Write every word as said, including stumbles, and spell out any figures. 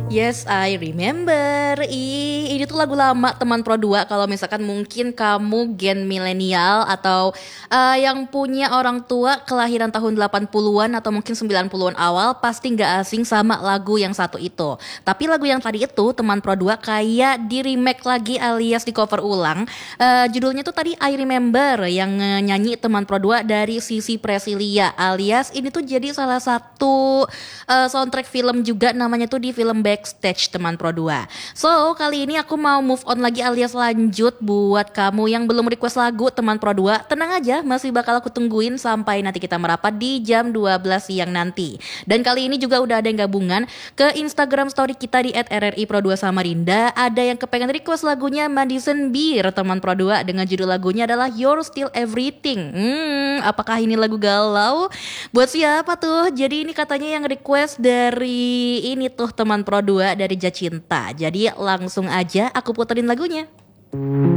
Yes, I remember. Ih, ini tuh lagu lama teman Pro dua. Kalau misalkan mungkin kamu gen milenial atau eh, yang punya orang tua kelahiran tahun delapan puluhan atau mungkin sembilan puluhan awal pasti nggak asing sama lagu yang satu itu. Tapi lagu yang tadi itu teman Pro dua kayak di remake lagi alias di cover ulang. Eh, judulnya tuh tadi I Remember yang eh, nyanyi teman Pro dua dari Sisi Presilia alias ini tuh jadi salah satu eh, soundtrack film juga namanya tuh di film Backstage teman Pro dua. So kali ini aku mau move on lagi alias lanjut buat kamu yang belum request lagu teman Pro dua. Tenang aja masih bakal aku tungguin sampai nanti kita merapat di jam dua belas siang nanti. Dan kali ini juga udah ada yang gabungan ke Instagram story kita di et er er i pro dua Samarinda. Ada yang kepengen request lagunya Madison Beer teman Pro dua dengan judul lagunya adalah You're Still Everything. Hmm, apakah ini lagu galau? Buat siapa tuh? Jadi ini katanya yang request dari ini tuh teman Pro dua dari Jacinta. Jadi langsung aja aku puterin lagunya.